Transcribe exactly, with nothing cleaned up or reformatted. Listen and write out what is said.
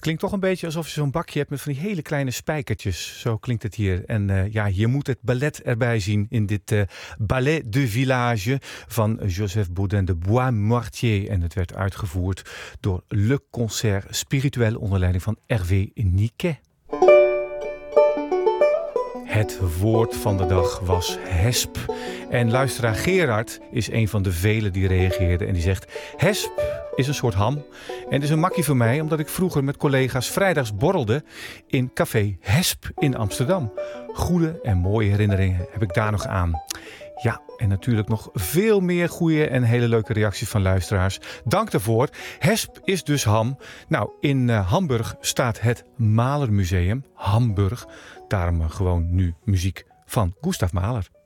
klinkt toch een beetje alsof je zo'n bakje hebt met van die hele kleine spijkertjes. Zo klinkt het hier. En uh, ja, je moet het ballet erbij zien in dit uh, Ballet de Village van Joseph Bodin de Bois-Mortier. En het werd uitgevoerd door Le Concert Spirituel onder leiding van Hervé Niquet. Het woord van de dag was hesp. En luisteraar Gerard is een van de velen die reageerde. En die zegt, hesp is een soort ham. En het is een makkie voor mij, omdat ik vroeger met collega's vrijdags borrelde in café Hesp in Amsterdam. Goede en mooie herinneringen heb ik daar nog aan. Ja, en natuurlijk nog veel meer goede en hele leuke reacties van luisteraars. Dank daarvoor. Hesp is dus ham. Nou, in uh, Hamburg staat het Mahler Museum. Hamburg. Daarom uh, gewoon nu muziek van Gustav Mahler.